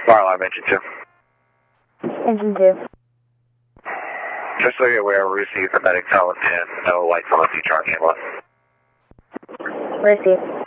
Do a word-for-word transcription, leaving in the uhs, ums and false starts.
Fire alarm, engine two. Engine two. Just so you're aware, we received the medic tone and no lights on the C-Chart ambulance. Receive.